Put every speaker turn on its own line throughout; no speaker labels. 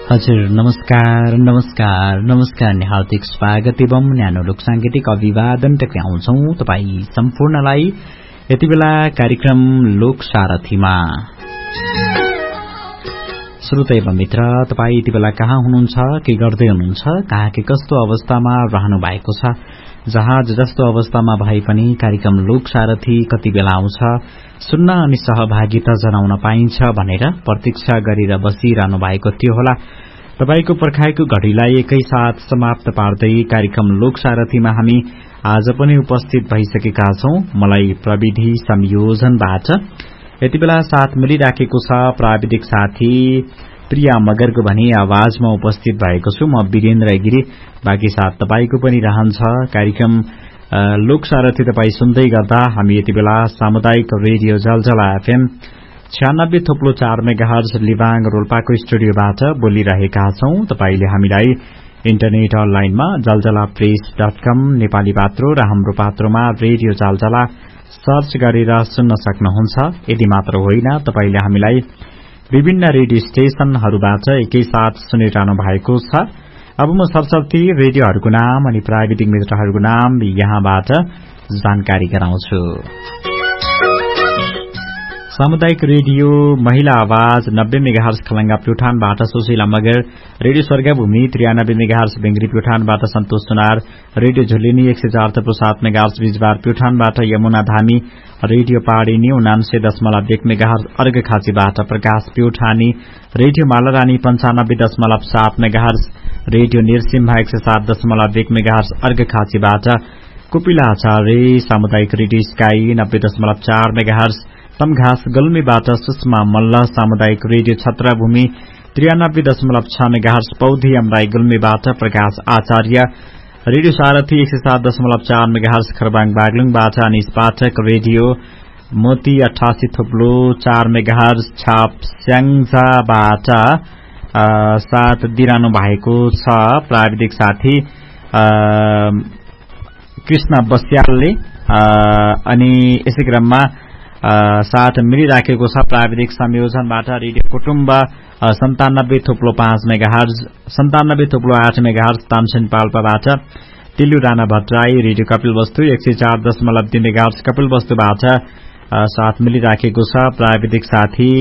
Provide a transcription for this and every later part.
हजुर नमस्कार नमस्कार नमस्कार नि हार्दिक स्वागत एवं न्यानो लोक सांगीतिक अभिवादन टक्राउँछौं तपाई सम्पूर्णलाई यति बेला कार्यक्रम लोक सारथीमा। श्रोता एवं मित्र, तपाई यति बेला कहाँ हुनुहुन्छ, के गर्दै हुनुहुन्छ, कहाँ के कस्तो अवस्थामा रहनु भएको छ, जहाँ जस्तो अवस्थामा भए पनि कार्यक्रम लोक सारथी कति बेला आउँछ सुन्न अनि सहभागिता जनाउन पाइन्छ भनेर प्रतीक्षा गरेर बसिरहनु भएको थियो होला। तपाईको पर्खाइको घड़ीलाई एकैसाथ समाप्त पार्दै कार्यक्रम लोक सारथीमा हामी आज पनि उपस्थित भइसकेका छौं। मलाई प्रविधि संयोजनबाट यति बेला साथ मिलिराखेको छ प्राविधिक साथी प्रिया मगरको भने आवाजमा उपस्थित भएको छु म वीरेन्द्र गिरी। बाँकी साथ तपाईको पनि रहन्छ कार्यक्रम लोक सारथी। तपाई सुन्दै गर्दा हामी यति बेला सामुदायिक रेडियो जलजला एफएम 96.4 मेगाहर्ज लिबाङ रोल्पाको स्टुडियोबाट बोलिरहेका छौं। तपाईले हामीलाई इन्टरनेट अनलाइनमा जलजलाप्रेस.com नेपाली पात्रो र हाम्रो पात्रोमा रेडियो जलजला सर्च गरेर सुन्न सक्नुहुन्छ। यदि मात्र होइन, तपाईले हामीलाई विभिन्न रेडियो स्टेशनहरूबाट एकैसाथ सुनिरहनु भएको छ। अब म सरसर्ती रेडियोहरूको नाम अनि प्राविधिक मित्रहरूको नाम यहाँबाट जानकारी गराउँछु। सामुदायिक रेडियो महिला आवाज 90 megahertz Khalanga प्युठानबाट Sushila Magar, radio स्वर्गभूमि 93 megahertz बेंगरी प्युठानबाट सन्तोष सुनार, रेडियो झुलिनी 104.7 मेगाहर्ज बिजबार प्युठानबाट यमुना धामी, रेडियो पाडिनी 99.1 मेगाहर्ज अर्घखाँचीबाट प्रकाश प्युठानी, रेडियो मालारानी 95.7 मेगाहर्ज, रेडियो निर्सिम्हा 107.1 मेगाहर्ज अर्घखाँचीबाट कुपिलाचार्य, सामुदायिक radio sky 90.4 megahertz Tamghas गल्मीबाट Sushma Malla, सामुदायिक रेडियो छत्रभूमि 93.6 मेगाहर्ज पौधी अमराई गुल्मीबाट प्रकाश आचार्य, रेडियो सारथी 107.4 मेगाहर्ज खरबाङ बागलुङबाट अनिस पाठक, रेडियो मोती 88.4 मेगाहर्ज छाप स्याङ्जाबाट साथ दिइरहनु भएको छ प्राविधिक साथी कृष्ण बस्यालले। अनि यसै क्रममा साथ मिलिराखेको छ प्राविधिक संयोजनबाट रेडियो कुटुम्ब 97.5 megahertz 97.8 megahertz तामसेन पाल्पाबाट तिल्लु Rana Bhattarai, radio Kapil वस्तु 104.2 मेगाहर्ज कपिल वस्तुबाट साथ मिलिराखेको छ प्राविधिक साथी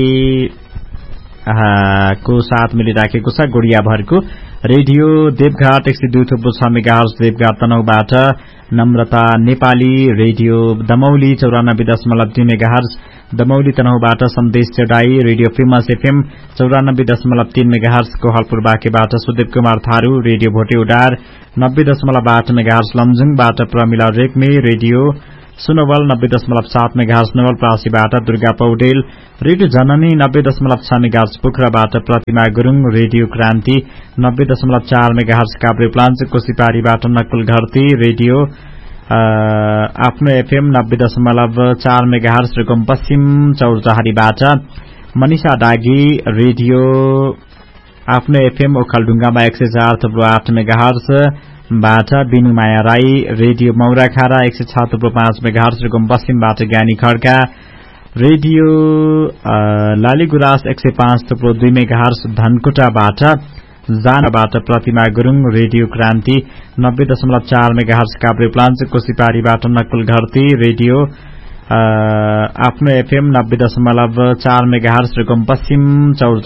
को साथ मिलिराखेको छ गुडियाभरको, radio देवघाट 102.6 megahertz देवघाट तनहुबाट Namrata Nepali, radio Damauli 94.2 megahertz Damauli तनहुबाट सन्देश चढाई, radio famous FM 94.3 megahertz Kohalpur बाँकेबाट Sudev Kumar Tharu, radio भोटे उडार 90.8 megahertz लमजुङबाट Pramila Regmi, radio Sunwal 90.7 megahertz नवलपरासीबाट Durga Paudel, radio जननी 90.6 मेगाहर्ज पोखराबाट प्रतिमा गुरूङ, रेडियो क्रान्ति 90.4 मेगाहर्ज काभ्रेप्लाञ्चोक कोसीपारीबाट नकुल घरती, रेडियो आफ्नो एफएम 90.4 मेगाहर्ज रुकुम पश्चिम चौरचहारीबाट मनिषा डागी, रेडियो आफ्नो एफएम ओखलढुङ्गामा 104.8 मेगाहर्ज बाट बिनु माया राई, रेडियो मौराखारा 106.5 मेगाहर्ज रुकुम पश्चिमबाट ज्ञानी खड्का, रेडियो लालीगुराँस 105.2 मेगाहर्ज धनकुटाबाट जानबाट प्रतिमा गुरूङ, रेडियो क्रान्ति 90.4 मेगाहर्ज काभ्रेप्लाञ्चोक कोसीपारीबाट नकुल घरती, रेडियो आफ्नो एफएम 90.4 मेगाहर्ज रुकुम पश्चिम